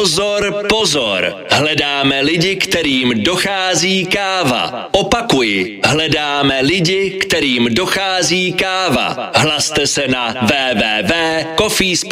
Pozor, pozor, hledáme lidi, kterým dochází káva. Opakuji, hledáme lidi, kterým dochází káva. Hlaste se na www.coffeespot.cz